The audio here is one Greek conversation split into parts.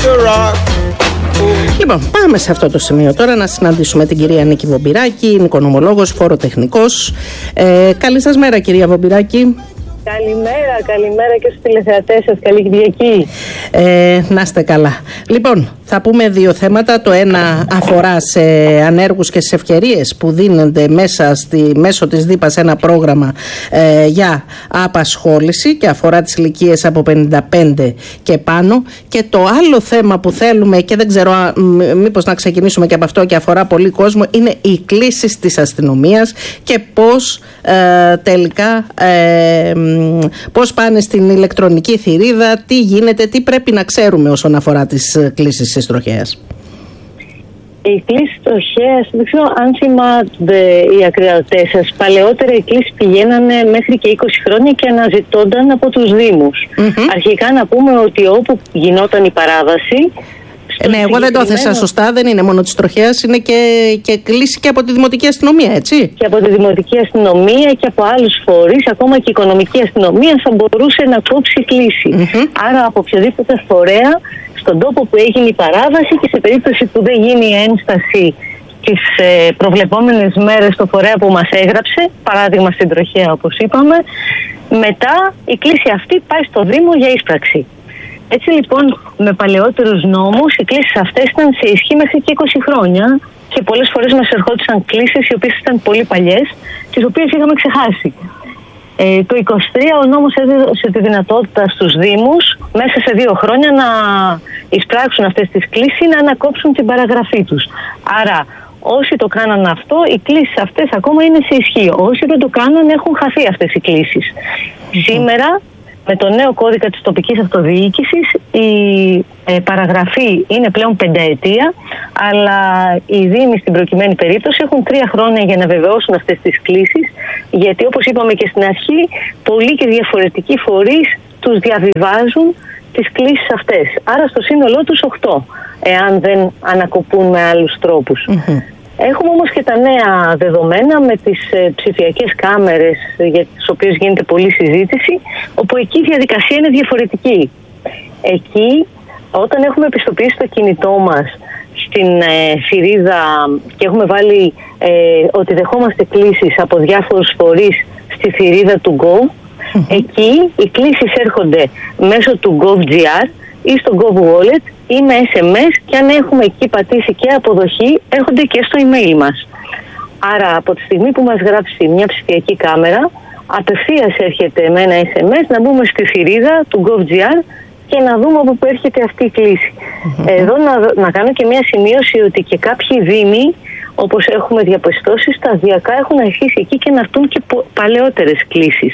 Λοιπόν, πάμε σε αυτό το σημείο τώρα να συναντήσουμε την κυρία Νίκη Βομπυράκη, είναι οικονομολόγος, φοροτεχνικός. Καλή σας μέρα, κυρία Βομπυράκη. Καλημέρα και στους τηλεθεατές σας. Καλή Κυριακή. Να είστε καλά. Λοιπόν, θα πούμε 2 θέματα. Το ένα αφορά σε ανέργους και στις ευκαιρίες που δίνονται μέσω της ΔΥΠΑ σε ένα πρόγραμμα για απασχόληση και αφορά τις ηλικίες από 55 και πάνω. Και το άλλο θέμα που θέλουμε, και δεν ξέρω μήπως να ξεκινήσουμε και από αυτό και αφορά πολύ κόσμο, είναι οι κλήσεις της αστυνομίας και πώς τελικά πώς πάνε στην ηλεκτρονική θηρίδα, τι γίνεται, τι πρέπει να ξέρουμε όσον αφορά τις κλήσεις της τροχέας. Οι κλήσεις τροχέας, δεν ξέρω αν θυμάται οι ακροατές σας, παλαιότερα οι κλήσεις πηγαίνανε μέχρι και 20 χρόνια και αναζητώνταν από τους Δήμους. Αρχικά να πούμε ότι όπου γινόταν η παράβαση... Ναι, εγώ δεν το έθεσα σωστά, δεν είναι μόνο της τροχέας, είναι και κλήση και από τη Δημοτική Αστυνομία, έτσι. Και από τη Δημοτική Αστυνομία και από άλλους φορείς, ακόμα και η Οικονομική Αστυνομία θα μπορούσε να κόψει κλήση. Άρα από οποιοδήποτε φορέα, στον τόπο που έγινε η παράβαση και σε περίπτωση που δεν γίνει η ένσταση τις προβλεπόμενες μέρες στο φορέα που μας έγραψε, παράδειγμα στην τροχέα όπως είπαμε, μετά η κλήση αυτή πάει στο Δήμο για ίσπραξη. Έτσι λοιπόν, με παλαιότερους νόμους, οι κλήσεις αυτές ήταν σε ισχύ μέχρι και 20 χρόνια και πολλές φορές μας ερχόντουσαν κλήσεις οι οποίες ήταν πολύ παλιές, τις οποίες είχαμε ξεχάσει. Το 23 ο νόμος έδωσε τη δυνατότητα στους Δήμους μέσα σε 2 χρόνια να εισπράξουν αυτές τις κλήσεις ή να ανακόψουν την παραγραφή τους. Άρα όσοι το κάνανε αυτό, οι κλήσεις αυτές ακόμα είναι σε ισχύ. Όσοι δεν το κάνανε έχουν χαθεί αυτές οι κλήσεις. Σήμερα, με το νέο κώδικα της τοπικής αυτοδιοίκησης, η παραγραφή είναι πλέον 5 ετία, αλλά οι Δήμοι στην προκειμένη περίπτωση έχουν 3 χρόνια για να βεβαιώσουν αυτές τις κλήσεις, γιατί όπως είπαμε και στην αρχή, πολλοί και διαφορετικοί φορείς τους διαβιβάζουν τις κλήσεις αυτές. Άρα στο σύνολό τους 8, εάν δεν ανακοπούν με άλλους τρόπους. Έχουμε όμως και τα νέα δεδομένα με τις ψηφιακές κάμερες για τις οποίες γίνεται πολλή συζήτηση, όπου εκεί η διαδικασία είναι διαφορετική. Εκεί όταν έχουμε επιστοποιήσει το κινητό μας στην θηρίδα και έχουμε βάλει ότι δεχόμαστε κλήσεις από διάφορους φορείς στη θηρίδα του Gov, εκεί οι κλήσεις έρχονται μέσω του Gov.gr ή στο Gov Wallet ή με SMS, και αν έχουμε εκεί πατήσει και αποδοχή, έρχονται και στο email μας. Άρα από τη στιγμή που μας γράψει μια ψηφιακή κάμερα, απευθείας έρχεται με ένα SMS να μπούμε στη θηρίδα του Gov.gr και να δούμε από πού έρχεται αυτή η κλήση. Εδώ να κάνω και μια σημείωση ότι και κάποιοι Δήμοι, όπως έχουμε διαπιστώσει, σταδιακά έχουν αρχίσει εκεί και να έρθουν και παλαιότερες κλήσεις.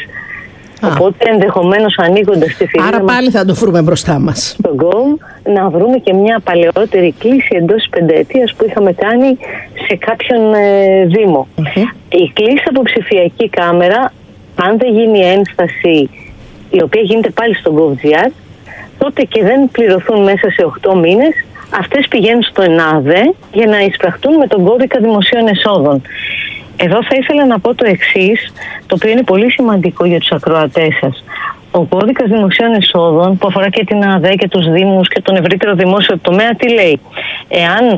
Οπότε ενδεχομένως ανοίγοντας τη θηρίδα. Άρα πάλι θα το βρούμε μπροστά μας. Στο Gov να βρούμε και μια παλαιότερη κλήση εντός 5 ετίας που είχαμε κάνει σε κάποιον Δήμο. Η κλήση από ψηφιακή κάμερα, αν δεν γίνει ένσταση η οποία γίνεται πάλι στο Gov.gr, τότε και δεν πληρωθούν μέσα σε 8 μήνες, αυτές πηγαίνουν στο ΕΝΑΔΕ για να εισπραχτούν με τον κώδικα δημοσίων εσόδων. Εδώ θα ήθελα να πω το εξής, το οποίο είναι πολύ σημαντικό για τους ακροατές σας. Ο κώδικας δημοσίων εσόδων, που αφορά και την ΑΔΕ και τους Δήμους και τον ευρύτερο δημόσιο τομέα, τι λέει? Εάν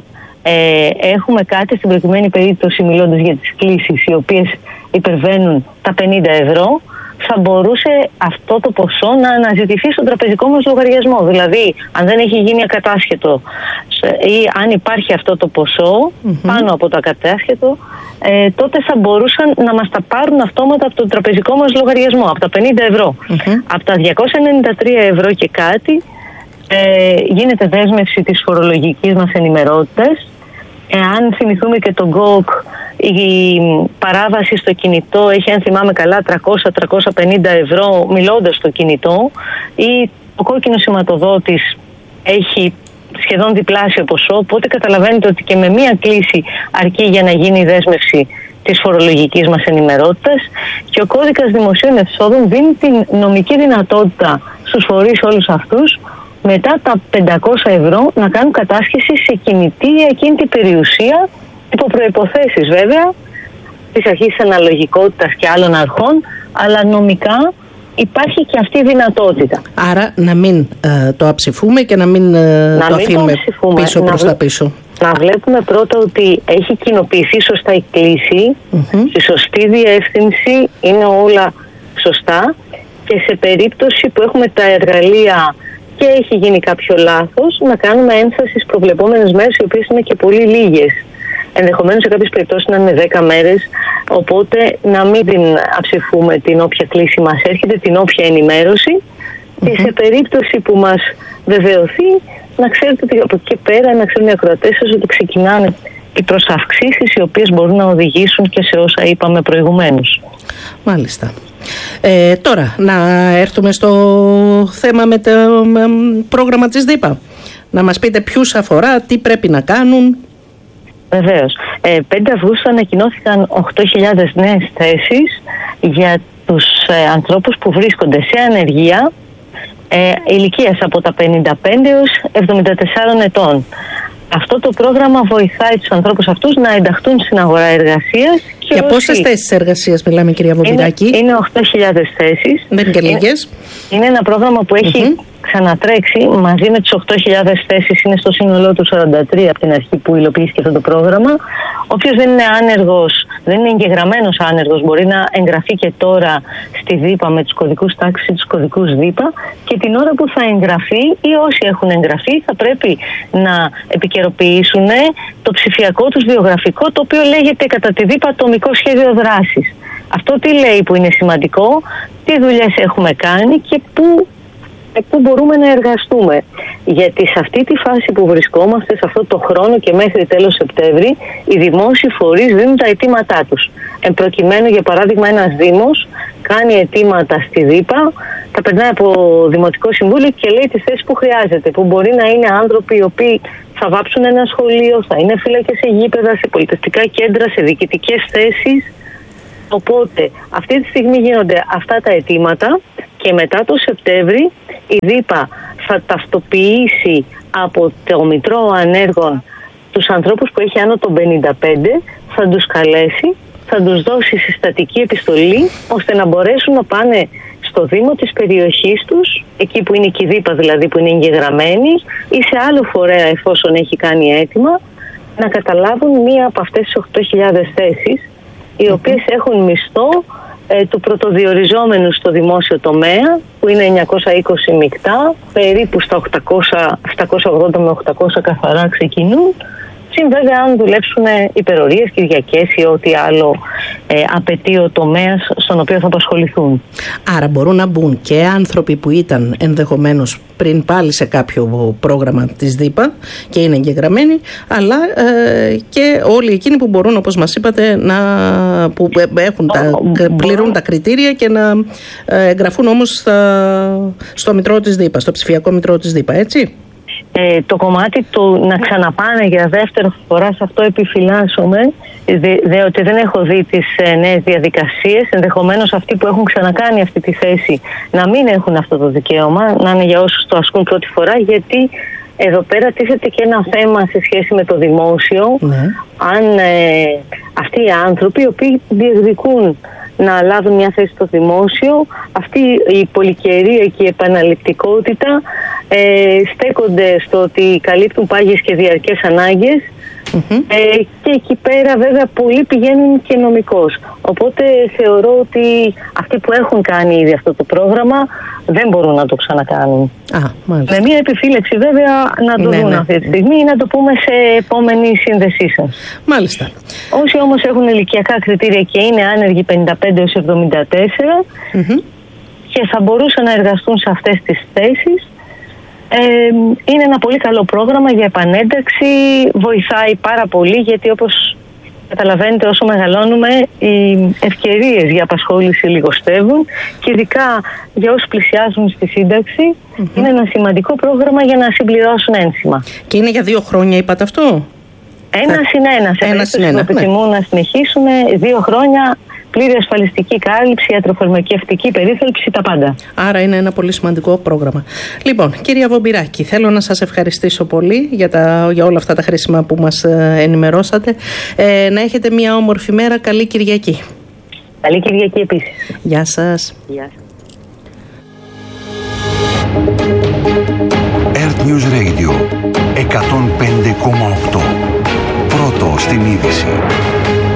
έχουμε κάτι, στην προκειμένη περίπτωση μιλώντας για τις κλήσεις οι οποίες υπερβαίνουν τα 50 ευρώ, θα μπορούσε αυτό το ποσό να αναζητηθεί στον τραπεζικό μας λογαριασμό. Δηλαδή, αν δεν έχει γίνει ακατάσχετο ή αν υπάρχει αυτό το ποσό πάνω από το ακατάσχετο, τότε θα μπορούσαν να μας τα πάρουν αυτόματα από τον τραπεζικό μας λογαριασμό, από τα 50 ευρώ. Από τα 293 ευρώ και κάτι γίνεται δέσμευση της φορολογικής μας ενημερότητας. Εάν θυμηθούμε και τον γκοκ, η παράβαση στο κινητό έχει, αν θυμάμαι καλά, 300-350 ευρώ μιλώντας στο κινητό, ή ο κόκκινος σηματοδότης έχει σχεδόν διπλάσιο ποσό, οπότε καταλαβαίνετε ότι και με μία κλήση αρκεί για να γίνει η δέσμευση της φορολογικής μας ενημερότητας, και ο κώδικας δημοσίων εσόδων δίνει την νομική δυνατότητα στους φορείς όλους αυτούς μετά τα 500 ευρώ να κάνουν κατάσχεση σε κινητή ή ακίνητη περιουσία, υπό προϋποθέσεις βέβαια της αρχής της αναλογικότητας και άλλων αρχών, αλλά νομικά υπάρχει και αυτή η δυνατότητα. Άρα να μην το αψηφούμε και να μην το αφήνουμε πίσω προς τα πίσω. Να βλέπουμε πρώτα ότι έχει κοινοποιηθεί σωστά η κλήση, στη σωστή διεύθυνση, είναι όλα σωστά, και σε περίπτωση που έχουμε τα εργαλεία και έχει γίνει κάποιο λάθος, να κάνουμε έμφαση στις προβλεπόμενες μέρες, οι οποίες είναι και πολύ λίγες. Ενδεχομένως σε κάποιες περιπτώσεις να είναι 10 μέρες, οπότε να μην την αψηφούμε την όποια κλήση μας έρχεται, την όποια ενημέρωση, και σε περίπτωση που μας βεβαιωθεί, να ξέρετε ότι από εκεί και πέρα, να ξέρουν οι ακροατές σας ότι ξεκινάνε οι προσαυξήσεις, οι οποίες μπορούν να οδηγήσουν και σε όσα είπαμε προηγουμένως. Μάλιστα. Τώρα, να έρθουμε στο θέμα με το πρόγραμμα της ΔΥΠΑ. Να μας πείτε ποιους αφορά, τι πρέπει να κάνουν. Βεβαίως. 5 Αυγούστου ανακοινώθηκαν 8.000 νέες θέσεις για τους ανθρώπους που βρίσκονται σε ανεργία ηλικίας από τα 55 έως 74 ετών. Αυτό το πρόγραμμα βοηθάει τους ανθρώπους αυτούς να ενταχθούν στην αγορά εργασίας. Για πόσες θέσεις εργασίας μιλάμε, κυρία Βομπυράκη? Είναι 8.000 θέσεις. Δεν είναι και λίγες. Είναι ένα πρόγραμμα που έχει ξανατρέξει μαζί με τις 8.000 θέσεις, είναι στο σύνολό του 43 από την αρχή που υλοποιήθηκε αυτό το πρόγραμμα. Όποιος δεν είναι άνεργος, δεν είναι εγγεγραμμένος άνεργος, μπορεί να εγγραφεί και τώρα στη ΔΥΠΑ με τους κωδικούς τάξης, τους κωδικούς ΔΥΠΑ, και την ώρα που θα εγγραφεί ή όσοι έχουν εγγραφεί θα πρέπει να επικαιροποιήσουν το ψηφιακό τους βιογραφικό, το οποίο λέγεται κατά τη ΔΥΠΑ ατομικό σχέδιο δράσης. Αυτό τι λέει που είναι σημαντικό, τι δουλειές έχουμε κάνει και πού μπορούμε να εργαστούμε. Γιατί σε αυτή τη φάση που βρισκόμαστε, σε αυτό το χρόνο και μέχρι τέλος Σεπτέμβρη, οι δημόσιοι φορείς δίνουν τα αιτήματά τους. Εν προκειμένου, για παράδειγμα, ένας δήμος κάνει αιτήματα στη ΔΥΠΑ, τα περνάει από Δημοτικό Συμβούλιο και λέει τις θέσεις που χρειάζεται, που μπορεί να είναι άνθρωποι οι οποίοι θα βάψουν ένα σχολείο, θα είναι φύλακες σε γήπεδα, σε πολιτιστικά κέντρα, σε διοικητικές θέσεις. Οπότε αυτή τη στιγμή γίνονται αυτά τα αιτήματα και μετά το Σεπτέμβρη η ΔΥΠΑ θα ταυτοποιήσει από το Μητρό Ανέργων τους ανθρώπους που έχει άνω των 55, θα τους καλέσει, θα τους δώσει συστατική επιστολή ώστε να μπορέσουν να πάνε στο Δήμο της περιοχής τους, εκεί που είναι και η ΔΥΠΑ δηλαδή που είναι εγγεγραμμένη, ή σε άλλο φορέα εφόσον έχει κάνει αίτημα, να καταλάβουν μία από αυτές τις 8.000 θέσεις, οι οποίες έχουν μισθό του πρωτοδιοριζόμενου στο δημόσιο τομέα, που είναι 920 μεικτά, περίπου στα 780 με 800 καθαρά ξεκινούν, συν βέβαια αν δουλέψουν υπερορίες, Κυριακές ή ό,τι άλλο απαιτεί ο τομέας στον οποίο θα απασχοληθούν. Άρα μπορούν να μπουν και άνθρωποι που ήταν ενδεχομένως πριν πάλι σε κάποιο πρόγραμμα της ΔΥΠΑ και είναι εγγεγραμμένοι, αλλά και όλοι εκείνοι που μπορούν, όπως μας είπατε, που έχουν πληρούν τα κριτήρια και να εγγραφούν όμως στο μητρό της ΔΥΠΑ, στο ψηφιακό μητρό της ΔΥΠΑ, έτσι. Το κομμάτι του να ξαναπάνε για δεύτερη φορά, σε αυτό επιφυλάσσομαι, διότι δεν έχω δει τις νέες διαδικασίες. Ενδεχομένως αυτοί που έχουν ξανακάνει αυτή τη θέση να μην έχουν αυτό το δικαίωμα, να είναι για όσους το ασκούν πρώτη φορά, γιατί εδώ πέρα τίθεται και ένα θέμα σε σχέση με το δημόσιο. Αν αυτοί οι άνθρωποι οι οποίοι διεκδικούν να λάβουν μια θέση στο δημόσιο, αυτή η πολυκαιρία και η επαναληπτικότητα στέκονται στο ότι καλύπτουν πάγιες και διαρκές ανάγκες, και εκεί πέρα βέβαια πολλοί πηγαίνουν και νομικώς. Οπότε θεωρώ ότι αυτοί που έχουν κάνει ήδη αυτό το πρόγραμμα δεν μπορούν να το ξανακάνουν. Με μια επιφύλαξη βέβαια να το δουν αυτή τη στιγμή ή να το πούμε σε επόμενη σύνδεσή σας. Μάλιστα. Όσοι όμως έχουν ηλικιακά κριτήρια και είναι άνεργοι 55 έως 74 και θα μπορούσαν να εργαστούν σε αυτές τις θέσεις, είναι ένα πολύ καλό πρόγραμμα για επανένταξη, βοηθάει πάρα πολύ, γιατί όπως καταλαβαίνετε όσο μεγαλώνουμε οι ευκαιρίες για απασχόληση λιγοστεύουν, και ειδικά για όσους πλησιάζουν στη σύνταξη είναι ένα σημαντικό πρόγραμμα για να συμπληρώσουν ένσημα. Και είναι για 2 χρόνια είπατε αυτό? Ένας είναι. Που επιθυμούν να συνεχίσουν 2 χρόνια, πλήρη ασφαλιστική κάλυψη, ιατροφαρμακευτική περίθαλψη, τα πάντα. Άρα είναι ένα πολύ σημαντικό πρόγραμμα. Λοιπόν, κυρία Βομπυράκη, θέλω να σας ευχαριστήσω πολύ για όλα αυτά τα χρήσιμα που μας ενημερώσατε. Να έχετε μια όμορφη μέρα. Καλή Κυριακή. Καλή Κυριακή επίσης. Γεια σας. Γεια. Earth News Radio 105,8. Πρώτο στην είδηση.